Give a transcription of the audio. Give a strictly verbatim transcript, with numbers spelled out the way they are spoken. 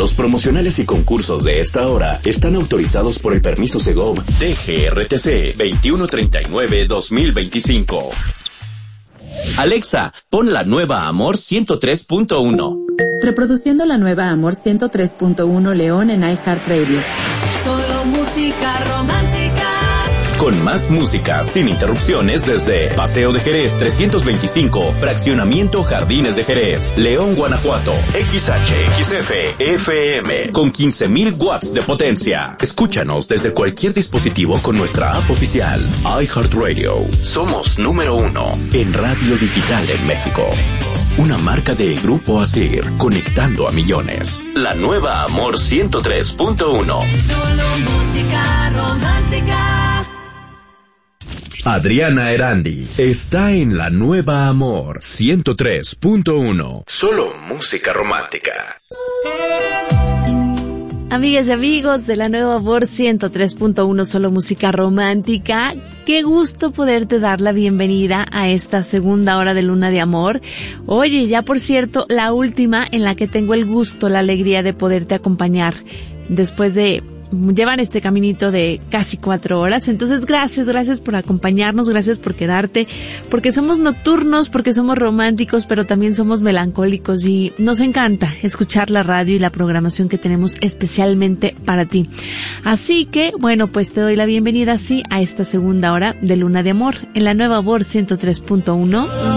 Los promocionales y concursos de esta hora están autorizados por el permiso Segov D G R T C veintiuno treinta y nueve dos mil veinticinco. Alexa, pon la nueva Amor ciento tres punto uno. Reproduciendo la nueva Amor ciento tres punto uno León en iHeartRadio. Solo música romántica. Con más música, sin interrupciones, desde Paseo de Jerez trescientos veinticinco, Fraccionamiento Jardines de Jerez, León, Guanajuato. X H X F F M, con quince mil watts de potencia. Escúchanos desde cualquier dispositivo con nuestra app oficial, iHeartRadio. Somos número uno en radio digital en México. Una marca de Grupo Asir, conectando a millones. La nueva Amor ciento tres punto uno. Solo música romántica. Adriana Erandi está en la nueva Amor ciento tres punto uno. Solo música romántica. Amigas y amigos de la nueva Amor ciento tres punto uno, solo música romántica. Qué gusto poderte dar la bienvenida a esta segunda hora de Luna de Amor. Oye, ya por cierto, la última en la que tengo el gusto, la alegría de poderte acompañar después de... Llevan este caminito de casi cuatro horas, entonces gracias, gracias por acompañarnos, gracias por quedarte, porque somos nocturnos, porque somos románticos, pero también somos melancólicos y nos encanta escuchar la radio y la programación que tenemos especialmente para ti. Así que, bueno, pues te doy la bienvenida, sí, a esta segunda hora de Luna de Amor en la nueva Amor ciento tres punto uno.